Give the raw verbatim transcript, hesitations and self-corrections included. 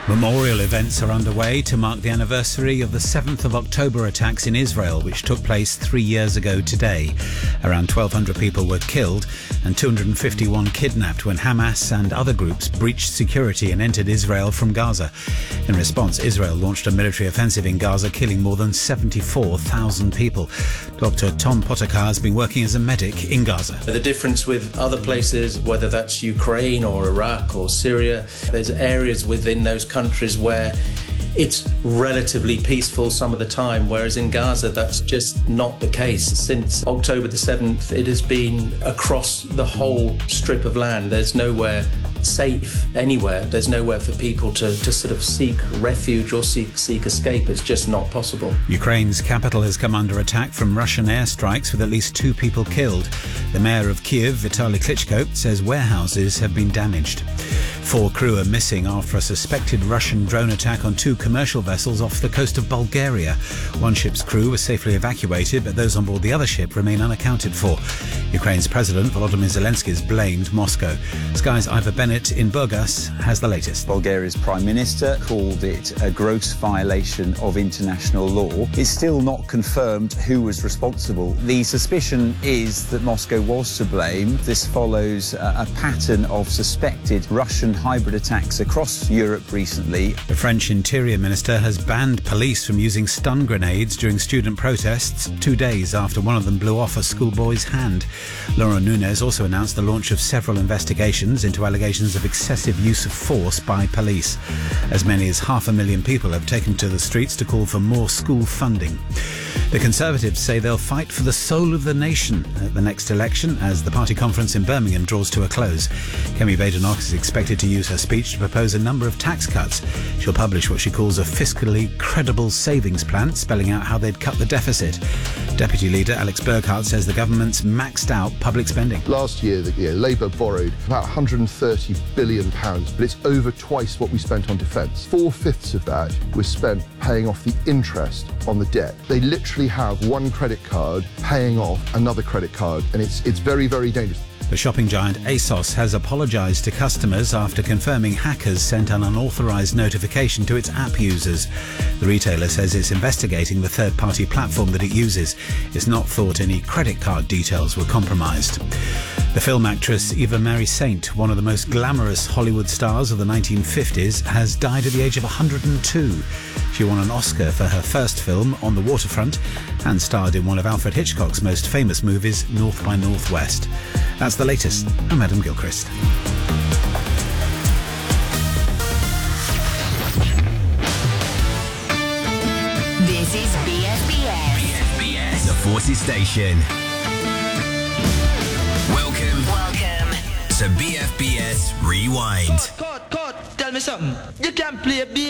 Memorial events are underway to mark the anniversary of the seventh of October attacks in Israel, which took place three years ago today. Around twelve hundred people were killed and two hundred fifty-one kidnapped when Hamas and other groups breached security and entered Israel from Gaza. In response, Israel launched a military offensive in Gaza, killing more than seventy-four thousand people. Doctor Tom Potakar has been working as a medic in Gaza. The difference with other places, whether that's Ukraine or Iraq or Syria, there's areas within those countries where it's relatively peaceful some of the time, whereas in Gaza that's just not the case. Since October the seventh, it has been across the whole strip of land. There's nowhere safe anywhere. There's nowhere for people to, to sort of seek refuge or seek, seek escape. It's just not possible. Ukraine's capital has come under attack from Russian airstrikes with at least two people killed. The mayor of Kyiv, Vitaly Klitschko, says warehouses have been damaged. Four crew are missing after a suspected Russian drone attack on two commercial vessels off the coast of Bulgaria. One ship's crew was safely evacuated, but those on board the other ship remain unaccounted for. Ukraine's President Volodymyr Zelensky has blamed Moscow. Sky's Ivor Bennett in Burgas has the latest. Bulgaria's Prime Minister called it a gross violation of international law. It's still not confirmed who was responsible. The suspicion is that Moscow was to blame. This follows a pattern of suspected Russian hybrid attacks across Europe recently. The French Interior Minister has banned police from using stun grenades during student protests two days after one of them blew off a schoolboy's hand. Laurent Nunez also announced the launch of several investigations into allegations of excessive use of force by police. As many as half a million people have taken to the streets to call for more school funding. The Conservatives say they'll fight for the soul of the nation at the next election as the party conference in Birmingham draws to a close. Kemi Badenoch is expected to use her speech to propose a number of tax cuts. She'll publish what she calls a fiscally credible savings plan, spelling out how they'd cut the deficit. Deputy Leader Alex Burghardt says the government's maxed out public spending. Last year, the, you know, Labour borrowed about one hundred thirty billion pounds, but it's over twice what we spent on defence. Four-fifths of that was spent paying off the interest on the debt. They literally have one credit card paying off another credit card, and it's it's very, very dangerous. The shopping giant ASOS has apologised to customers after confirming hackers sent an unauthorised notification to its app users. The retailer says it's investigating the third-party platform that it uses. It's not thought any credit card details were compromised. The film actress Eva Marie Saint, one of the most glamorous Hollywood stars of the nineteen fifties, has died at the age of one hundred two. She won an Oscar for her first film, On the Waterfront, and starred in one of Alfred Hitchcock's most famous movies, North by Northwest. That's the latest. I'm Adam Gilchrist. This is B F B S. B F B S, the Forces Station. Welcome. Welcome to B F B S Rewind. Cut, cut, tell me something. You can play B